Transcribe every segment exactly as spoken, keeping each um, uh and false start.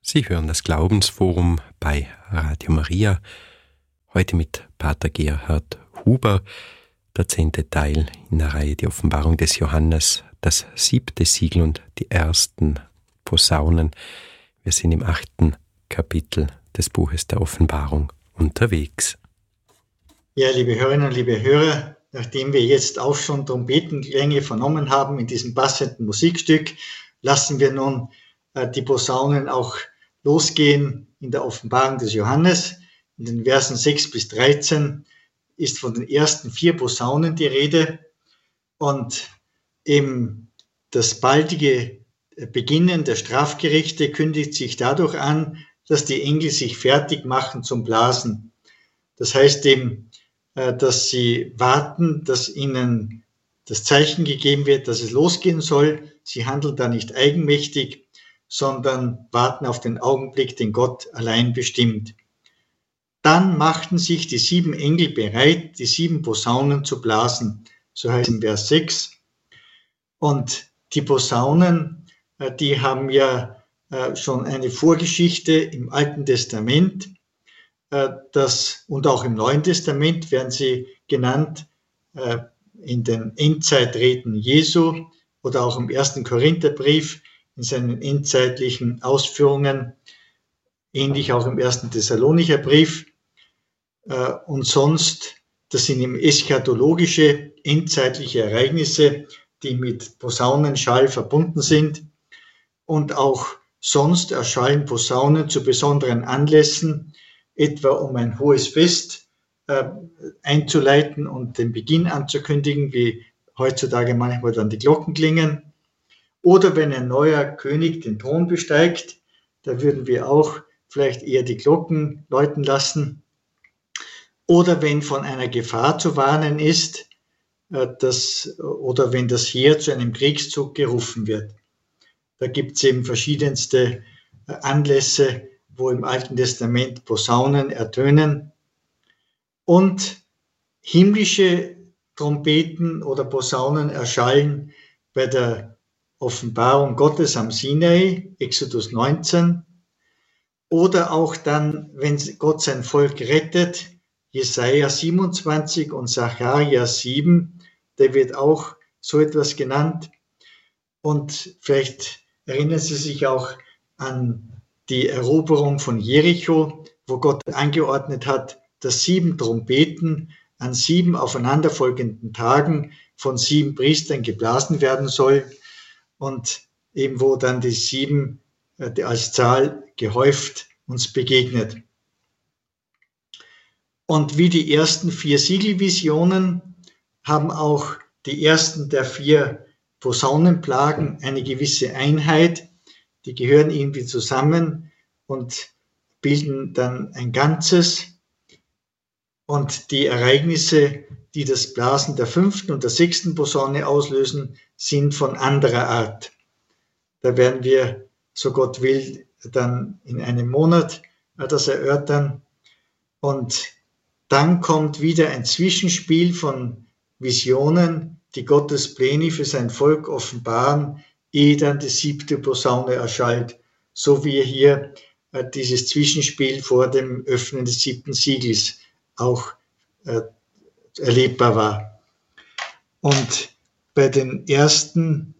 Sie hören das Glaubensforum bei Radio Maria, heute mit Pater Gerhard Huber, der zehnte Teil in der Reihe Die Offenbarung des Johannes, das siebte Siegel und die ersten Posaunen. Wir sind im achten Kapitel des Buches der Offenbarung unterwegs. Ja, liebe Hörerinnen und liebe Hörer, nachdem wir jetzt auch schon Trompetenklänge vernommen haben in diesem passenden Musikstück, lassen wir nun äh, die Posaunen auch losgehen in der Offenbarung des Johannes. In den Versen sechs bis dreizehn ist von den ersten vier Posaunen die Rede und eben das baldige Beginnen der Strafgerichte kündigt sich dadurch an, dass die Engel sich fertig machen zum Blasen. Das heißt eben, dass sie warten, dass ihnen das Zeichen gegeben wird, dass es losgehen soll. Sie handeln da nicht eigenmächtig, sondern warten auf den Augenblick, den Gott allein bestimmt. Dann machten sich die sieben Engel bereit, die sieben Posaunen zu blasen. So heißt es in Vers sechs. Und die Posaunen, die haben ja schon eine Vorgeschichte im Alten Testament. Das, und auch im Neuen Testament werden sie genannt in den Endzeitreden Jesu oder auch im ersten Korintherbrief in seinen endzeitlichen Ausführungen, ähnlich auch im ersten Thessalonicher Brief. Und sonst, das sind eben eschatologische, endzeitliche Ereignisse, die mit Posaunenschall verbunden sind. Und auch sonst erschallen Posaunen zu besonderen Anlässen, etwa um ein hohes Fest äh, einzuleiten und den Beginn anzukündigen, wie heutzutage manchmal dann die Glocken klingen. Oder wenn ein neuer König den Thron besteigt, da würden wir auch vielleicht eher die Glocken läuten lassen. Oder wenn von einer Gefahr zu warnen ist, äh, das, oder wenn das Heer zu einem Kriegszug gerufen wird. Da gibt es eben verschiedenste äh, Anlässe, wo im Alten Testament Posaunen ertönen. Und himmlische Trompeten oder Posaunen erschallen bei der Offenbarung Gottes am Sinai, Exodus neunzehn, oder auch dann, wenn Gott sein Volk rettet, Jesaja siebenundzwanzig und Sacharja sieben, der wird auch so etwas genannt. Und vielleicht erinnern Sie sich auch an die Eroberung von Jericho, wo Gott angeordnet hat, dass sieben Trompeten an sieben aufeinanderfolgenden Tagen von sieben Priestern geblasen werden sollen und eben wo dann die sieben äh, als Zahl gehäuft uns begegnet. Und wie die ersten vier Siegelvisionen haben auch die ersten der vier Posaunenplagen eine gewisse Einheit. Die gehören irgendwie zusammen und bilden dann ein Ganzes. Und die Ereignisse, die das Blasen der fünften und der sechsten Posaune auslösen, sind von anderer Art. Da werden wir, so Gott will, dann in einem Monat das erörtern. Und dann kommt wieder ein Zwischenspiel von Visionen, die Gottes Pläne für sein Volk offenbaren, ehe dann die siebte Posaune erschallt, so wie hier äh, dieses Zwischenspiel vor dem Öffnen des siebten Siegels auch äh, erlebbar war. Und bei den ersten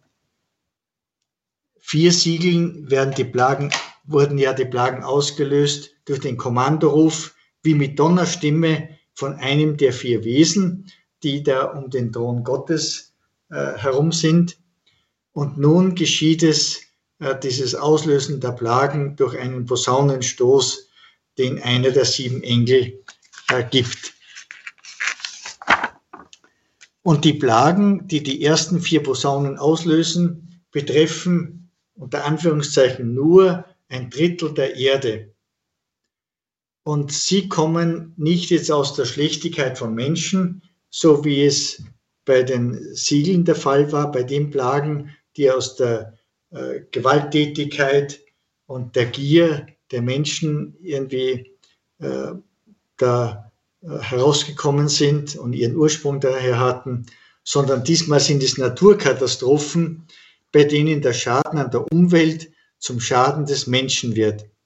vier Siegeln werden die Plagen, wurden ja die Plagen ausgelöst durch den Kommandoruf, wie mit Donnerstimme von einem der vier Wesen, die da um den Thron Gottes äh, herum sind. Und nun geschieht es, äh, dieses Auslösen der Plagen durch einen Posaunenstoß, den einer der sieben Engel äh, gibt. Und die Plagen, die die ersten vier Posaunen auslösen, betreffen unter Anführungszeichen nur ein Drittel der Erde. Und sie kommen nicht jetzt aus der Schlechtigkeit von Menschen, so wie es bei den Siegeln der Fall war, bei den Plagen, die aus der äh, Gewalttätigkeit und der Gier der Menschen irgendwie äh, da äh, herausgekommen sind und ihren Ursprung daher hatten, sondern diesmal sind es Naturkatastrophen, bei denen der Schaden an der Umwelt zum Schaden des Menschen wird.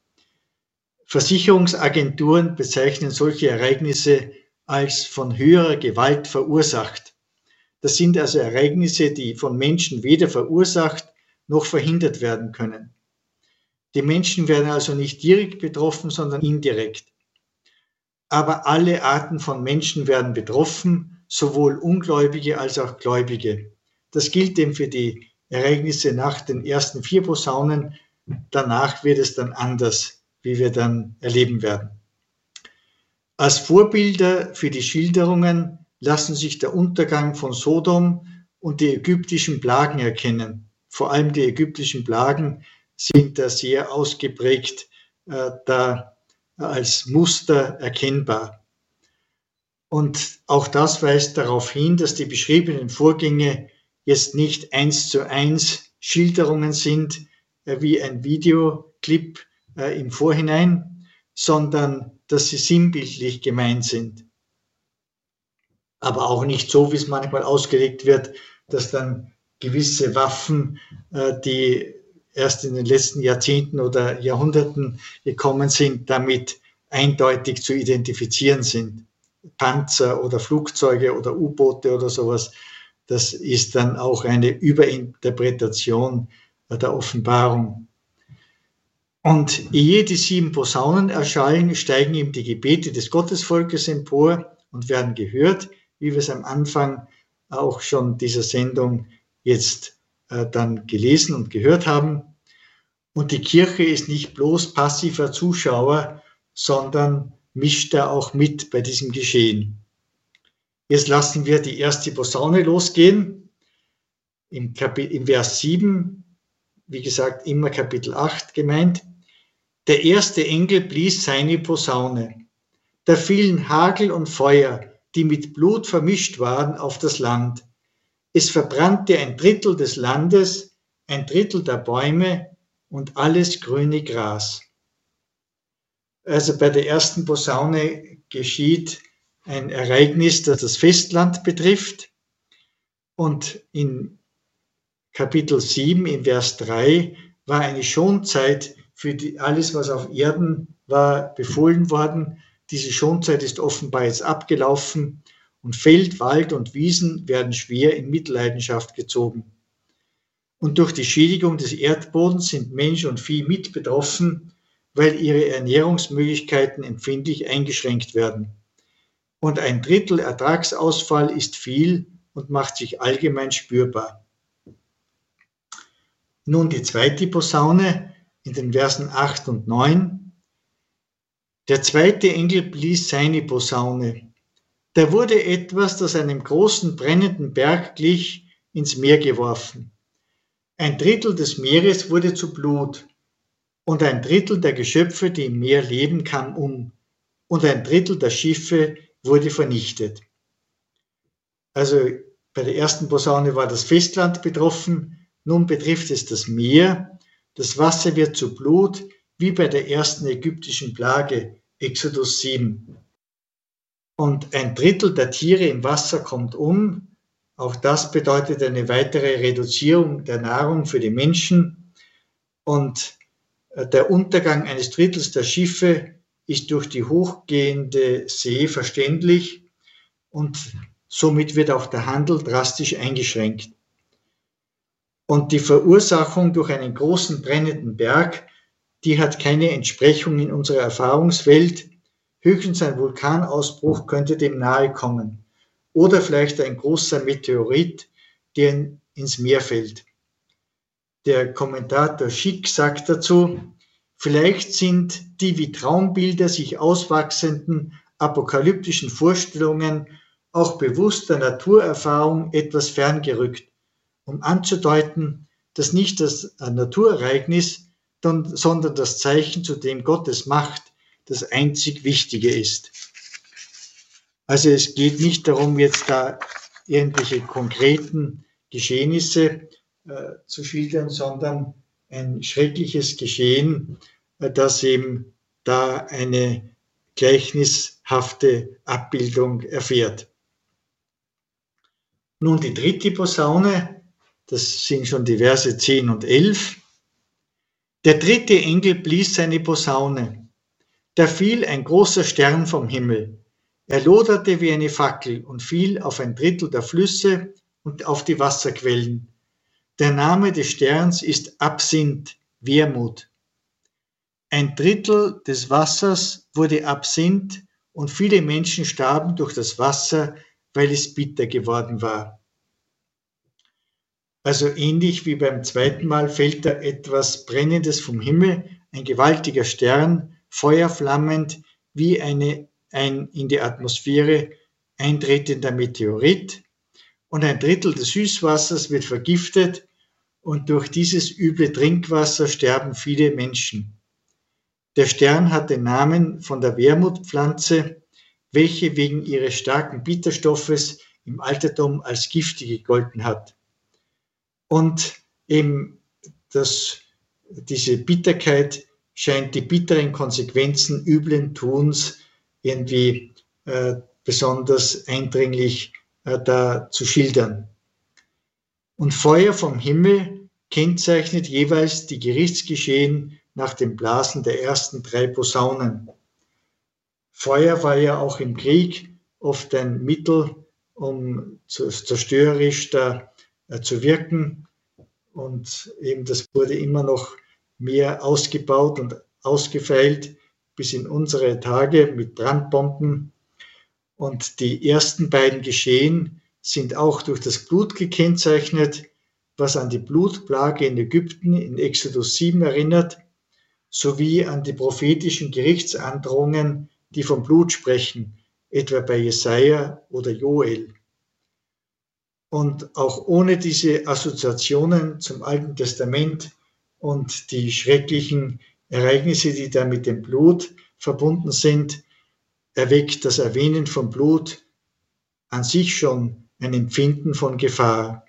Versicherungsagenturen bezeichnen solche Ereignisse als von höherer Gewalt verursacht. Das sind also Ereignisse, die von Menschen weder verursacht noch verhindert werden können. Die Menschen werden also nicht direkt betroffen, sondern indirekt. Aber alle Arten von Menschen werden betroffen, sowohl Ungläubige als auch Gläubige. Das gilt eben für die Ereignisse nach den ersten vier Posaunen. Danach wird es dann anders, wie wir dann erleben werden. Als Vorbilder für die Schilderungen lassen sich der Untergang von Sodom und die ägyptischen Plagen erkennen. Vor allem die ägyptischen Plagen sind da sehr ausgeprägt, äh, da als Muster erkennbar. Und auch das weist darauf hin, dass die beschriebenen Vorgänge jetzt nicht eins zu eins Schilderungen sind, äh, wie ein Videoclip äh, im Vorhinein, sondern dass sie sinnbildlich gemeint sind. Aber auch nicht so, wie es manchmal ausgelegt wird, dass dann gewisse Waffen, äh, die erst in den letzten Jahrzehnten oder Jahrhunderten gekommen sind, damit eindeutig zu identifizieren sind. Panzer oder Flugzeuge oder U-Boote oder sowas, das ist dann auch eine Überinterpretation der Offenbarung. Und ehe die sieben Posaunen erschallen, steigen ihm die Gebete des Gottesvolkes empor und werden gehört, wie wir es am Anfang auch schon dieser Sendung jetzt äh, dann gelesen und gehört haben. Und die Kirche ist nicht bloß passiver Zuschauer, sondern mischt da auch mit bei diesem Geschehen. Jetzt lassen wir die erste Posaune losgehen. Im, Kapitel, im Vers sieben, wie gesagt, immer Kapitel acht gemeint. Der erste Engel blies seine Posaune. Da fielen Hagel und Feuer, die mit Blut vermischt waren, auf das Land. Es verbrannte ein Drittel des Landes, ein Drittel der Bäume und alles grüne Gras. Also bei der ersten Posaune geschieht ein Ereignis, das das Festland betrifft. Und in Kapitel sieben, in Vers drei, war eine Schonzeit für die, alles, was auf Erden war, befohlen worden. Diese Schonzeit ist offenbar jetzt abgelaufen und Feld, Wald und Wiesen werden schwer in Mitleidenschaft gezogen. Und durch die Schädigung des Erdbodens sind Mensch und Vieh mit betroffen, weil ihre Ernährungsmöglichkeiten empfindlich eingeschränkt werden. Und ein Drittel Ertragsausfall ist viel und macht sich allgemein spürbar. Nun die zweite Posaune in den Versen acht und neun. Der zweite Engel blies seine Posaune. Da wurde etwas, das einem großen brennenden Berg glich, ins Meer geworfen. Ein Drittel des Meeres wurde zu Blut und ein Drittel der Geschöpfe, die im Meer leben, kam um und ein Drittel der Schiffe wurde vernichtet. Also bei der ersten Posaune war das Festland betroffen, nun betrifft es das Meer. Das Wasser wird zu Blut, wie bei der ersten ägyptischen Plage, Exodus sieben. Und ein Drittel der Tiere im Wasser kommt um. Auch das bedeutet eine weitere Reduzierung der Nahrung für die Menschen. Und der Untergang eines Drittels der Schiffe ist durch die hochgehende See verständlich und somit wird auch der Handel drastisch eingeschränkt. Und die Verursachung durch einen großen brennenden Berg, die hat keine Entsprechung in unserer Erfahrungswelt. Höchstens ein Vulkanausbruch könnte dem nahe kommen. Oder vielleicht ein großer Meteorit, der ins Meer fällt. Der Kommentator Schick sagt dazu, vielleicht sind die wie Traumbilder sich auswachsenden apokalyptischen Vorstellungen auch bewusst der Naturerfahrung etwas ferngerückt, um anzudeuten, dass nicht das Naturereignis, sondern das Zeichen, zu dem Gottes Macht das einzig Wichtige ist. Also es geht nicht darum, jetzt da irgendwelche konkreten Geschehnisse äh, zu schildern, sondern ein schreckliches Geschehen, äh, das eben da eine gleichnishafte Abbildung erfährt. Nun die dritte Posaune, das sind schon die Verse zehn und elf. Der dritte Engel blies seine Posaune. Da fiel ein großer Stern vom Himmel. Er loderte wie eine Fackel und fiel auf ein Drittel der Flüsse und auf die Wasserquellen. Der Name des Sterns ist Absinth, Wermut. Ein Drittel des Wassers wurde Absinth und viele Menschen starben durch das Wasser, weil es bitter geworden war. Also ähnlich wie beim zweiten Mal fällt da etwas Brennendes vom Himmel, ein gewaltiger Stern, feuerflammend wie eine, ein in die Atmosphäre eintretender Meteorit, und ein Drittel des Süßwassers wird vergiftet und durch dieses üble Trinkwasser sterben viele Menschen. Der Stern hat den Namen von der Wermutpflanze, welche wegen ihres starken Bitterstoffes im Altertum als giftig gegolten hat. Und eben das, diese Bitterkeit scheint die bitteren Konsequenzen üblen Tuns irgendwie äh, besonders eindringlich äh, da zu schildern. Und Feuer vom Himmel kennzeichnet jeweils die Gerichtsgeschehen nach dem Blasen der ersten drei Posaunen. Feuer war ja auch im Krieg oft ein Mittel, um zerstörerisch da äh, zu wirken. Und eben das wurde immer noch mehr ausgebaut und ausgefeilt bis in unsere Tage mit Brandbomben. Und die ersten beiden Geschehen sind auch durch das Blut gekennzeichnet, was an die Blutplage in Ägypten in Exodus sieben erinnert, sowie an die prophetischen Gerichtsandrohungen, die vom Blut sprechen, etwa bei Jesaja oder Joel. Und auch ohne diese Assoziationen zum Alten Testament und die schrecklichen Ereignisse, die da mit dem Blut verbunden sind, erweckt das Erwähnen von Blut an sich schon ein Empfinden von Gefahr.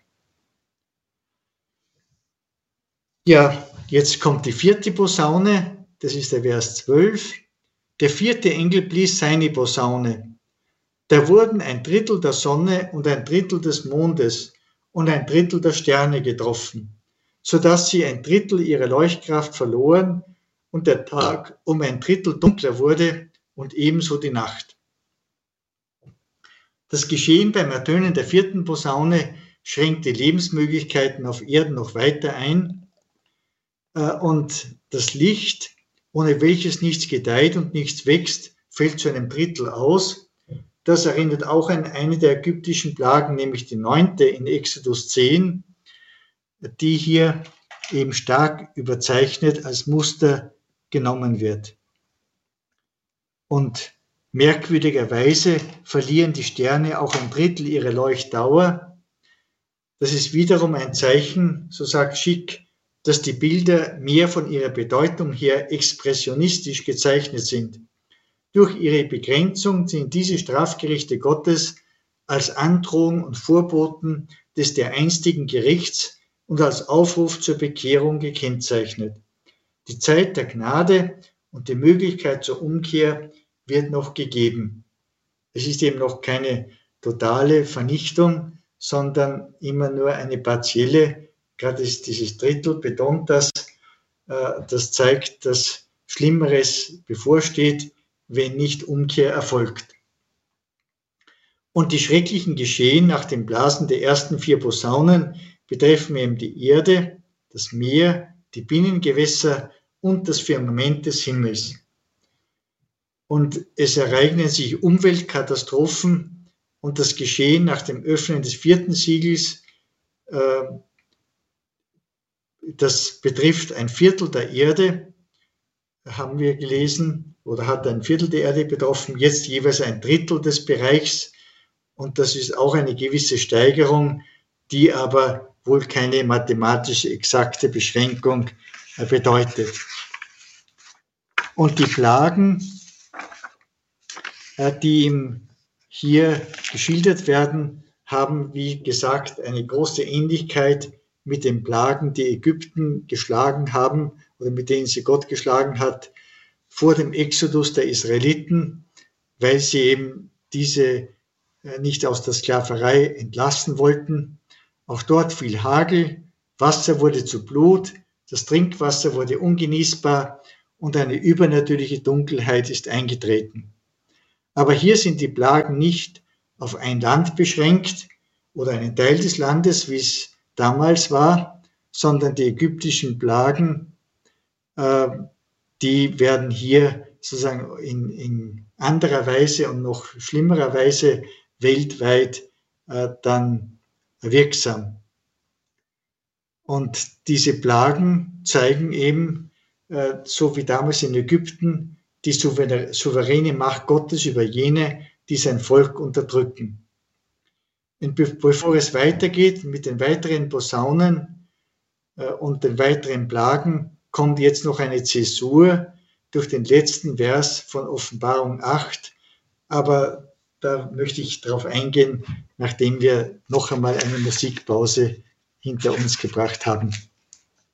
Ja, jetzt kommt die vierte Posaune, das ist der Vers zwölf. Der vierte Engel blies seine Posaune. Da wurden ein Drittel der Sonne und ein Drittel des Mondes und ein Drittel der Sterne getroffen, sodass sie ein Drittel ihrer Leuchtkraft verloren und der Tag um ein Drittel dunkler wurde und ebenso die Nacht. Das Geschehen beim Ertönen der vierten Posaune schränkt die Lebensmöglichkeiten auf Erden noch weiter ein, und das Licht, ohne welches nichts gedeiht und nichts wächst, fällt zu einem Drittel aus. Das erinnert auch an eine der ägyptischen Plagen, nämlich die neunte in Exodus zehn, die hier eben stark überzeichnet als Muster genommen wird. Und merkwürdigerweise verlieren die Sterne auch ein Drittel ihrer Leuchtdauer. Das ist wiederum ein Zeichen, so sagt Schick, dass die Bilder mehr von ihrer Bedeutung her expressionistisch gezeichnet sind. Durch ihre Begrenzung sind diese Strafgerichte Gottes als Androhung und Vorboten des dereinstigen Gerichts und als Aufruf zur Bekehrung gekennzeichnet. Die Zeit der Gnade und die Möglichkeit zur Umkehr wird noch gegeben. Es ist eben noch keine totale Vernichtung, sondern immer nur eine partielle. Gerade dieses Drittel betont das, das zeigt, dass Schlimmeres bevorsteht, wenn nicht Umkehr erfolgt. Und die schrecklichen Geschehen nach dem Blasen der ersten vier Posaunen betreffen eben die Erde, das Meer, die Binnengewässer und das Firmament des Himmels. Und es ereignen sich Umweltkatastrophen und das Geschehen nach dem Öffnen des vierten Siegels, äh, das betrifft ein Viertel der Erde, haben wir gelesen, oder hat ein Viertel der Erde betroffen, jetzt jeweils ein Drittel des Bereichs. Und das ist auch eine gewisse Steigerung, die aber wohl keine mathematisch exakte Beschränkung bedeutet. Und die Plagen, die ihm hier geschildert werden, haben, wie gesagt, eine große Ähnlichkeit mit den Plagen, die Ägypten geschlagen haben oder mit denen sie Gott geschlagen hat vor dem Exodus der Israeliten, weil sie eben diese nicht aus der Sklaverei entlassen wollten. Auch dort fiel Hagel, Wasser wurde zu Blut, das Trinkwasser wurde ungenießbar und eine übernatürliche Dunkelheit ist eingetreten. Aber hier sind die Plagen nicht auf ein Land beschränkt oder einen Teil des Landes, wie es damals war, sondern die ägyptischen Plagen, äh, die werden hier sozusagen in, in anderer Weise und noch schlimmerer Weise weltweit äh, dann wirksam. Und diese Plagen zeigen eben, äh, so wie damals in Ägypten, die souveräne Macht Gottes über jene, die sein Volk unterdrücken. Und bevor es weitergeht mit den weiteren Posaunen äh, und den weiteren Plagen, kommt jetzt noch eine Zäsur durch den letzten Vers von Offenbarung acht. Aber da möchte ich darauf eingehen, nachdem wir noch einmal eine Musikpause hinter uns gebracht haben.